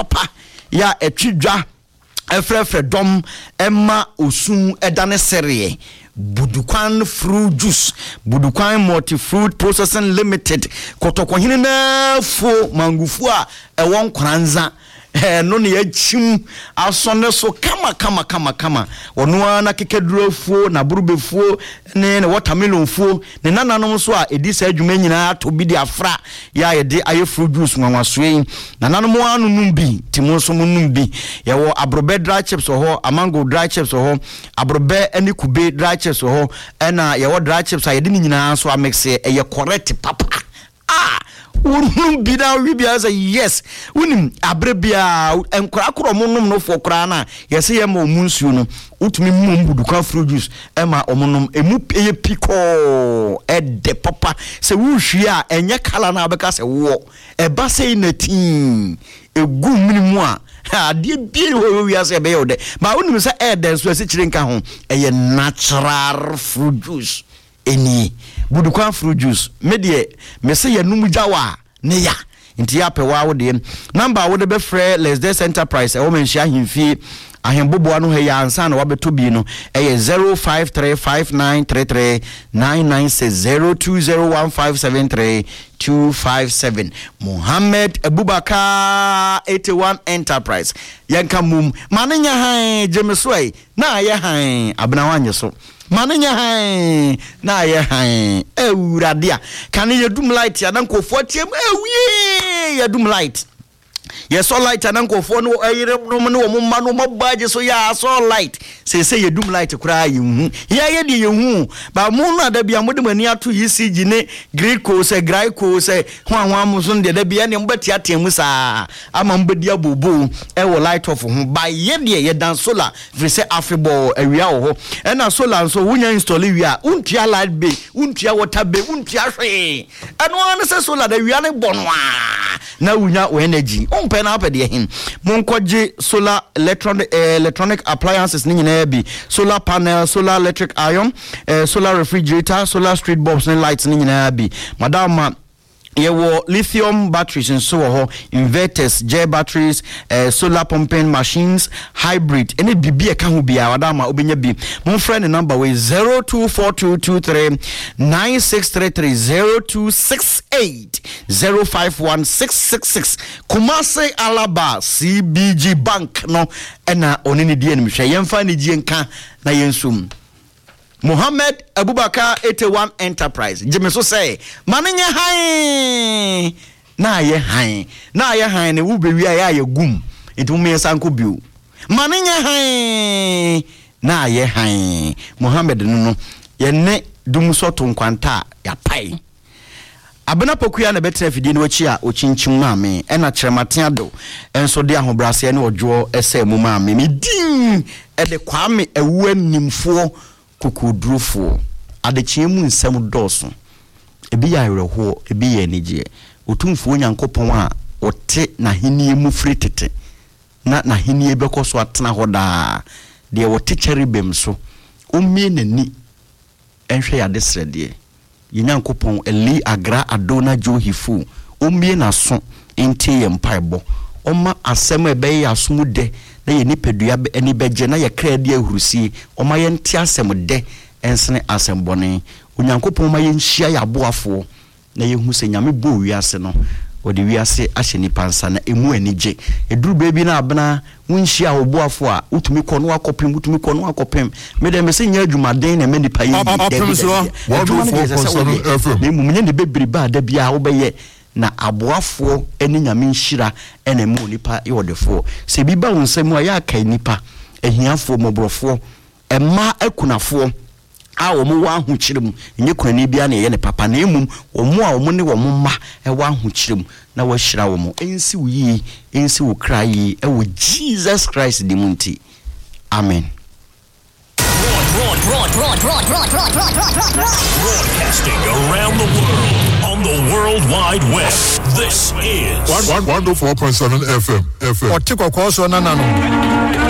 papa ya etwidwa efrefre dom emma osun edane serie Budukwan fruit juice Budukwan multi fruit processing limited kotokohine na fo mangufu a ewon kranza no ne yachim asone so kama ono na kekedurofuo na burubefuo ne watermelon fuo ne nananom so a edisa adwuma nyina to bi di afra ya yede aye fruit juice nwanwasoe nananom anu numbi timo so numbi ye wo abrobe dry chips ho amango dry chips ho abrobe ani kube dry chips ho na ye wo dry chips a yede nyina so a mix ye correct papa unum bida wibia say yes unim abrebia enkra kromonum no fokra na yesi ye ma omunsuo no utumi mum Budukwan fruit juice ema omonum emu eye piko de papa se wuhwia enye kala na abeka se wo eba sei na tin egu minimu a ade bie wo wia se be yode ba unim se den so se chirenka ho eye natural fruit juice eni Budukwan fruit juice medie me se ya numjawa ne ya nti ya pewa wo de number wo de be frɛ less than enterprise e wo menhia himfie ahembobo anu he ya ansa na wabeto bi no eye 053599339960201573 Muhammad Abubakar 81 enterprise yanka mum manenya han jemesoi na ye han abna wanye so manenya han na ye han ewuradia kan ye dum light ya nanko fotiam ewie ya dum light yes all light ananko fo no ayirem no no mo no mabaje so ya so light say ye dum light kura yehu ya ye de yehu ba mo no da bia mo de mani ato ECG ne greco say grico say hwan mo so de da bia ne mbati atemu sa ama mbadi abobo e wo light off ho ba ye de ye dan solar we say afebo awia wo e na solar so wunya install wia untia light bay untia water bay untia hwe eno an say solar da wia ne bonwa na wunya o energy on na apede hin monkoje solar electronic appliances ni nyina bi solar panel solar electric iron solar refrigerator solar street bulbs and lights ni nyina bi madam yewo lithium batteries and so ho inverters gel batteries solar pumping machines hybrid any bibia ka ho bia wadama obenya bi mon friend number we 0242239633 0268051666 Kumase Alaba CBG Bank no ena onini die ni hwe yemfa ni die nka na yensum Muhammad Abubakar 81 enterprise jemeso say manenya han na ye han ne wo bewia ya ye gum enti mo sanko bio manenya han na ye han Muhammad no ye ne dum soto nkwanta ya pai abena pokuya na betre fidie no achi a ochinchim maame ena kyerematea do enso de ahobrase ne odwo ese mu maame mi din de kwame ewu animfo kokudrufo adechiemu nsem doso ebi ya yereho ebi ya nigye otumfo nyankopon a ote na henie mu fritete na henie bekoso atena hoda de wote cheribem so omie nani enhwe ya desrede Nyankopon eli agra adona johifu omie na so enti ye mpaebo oma asem ebe ya asom de na ye nipadua eni beje na ye krade ahurusi oma ye nti asem de ensene asem bone Nyankopon ma ye nhia ya boafo na ye hu se nyame bo wiase no odi wiase ahye nipansa na emu anije eduru bebi na abena wonhia oboafo a utumi kono akopem mede me se nya adwumaden na manipa yi de mu menye ne bebiri ba da bia wo beye na aboafo eni nyame nhira ena mu nipa yodefo se bi ba wonsem a ya kai nipa ehiafo mobrofo ema akunafo a omo wa ahukyirem nye kwani bia na ye ne papa na emum omo a omo ne wo ma e wa ahukyirem na wa hyira wo mo ensi wo yi ensi wo krai e wo Jesus Christ di munti amen. Broadcasting around the world on the World Wide Web. This is 104.7 FM. Otiko ko so nanano.